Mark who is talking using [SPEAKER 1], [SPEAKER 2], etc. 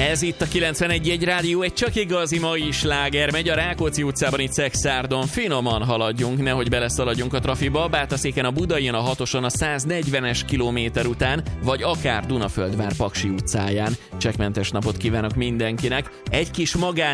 [SPEAKER 1] Ez itt a 91.1 Rádió, egy csak igazi mai sláger. Megy a Rákóczi utcában, itt Szexárdon. Finoman haladjunk, nehogy beleszaladjunk a trafiba. Bátaszéken, a Budain, a 6-oson, a 140-es kilométer után, vagy akár Dunaföldvár Paksi utcáján. Csekkmentes napot kívánok mindenkinek. Egy kis magán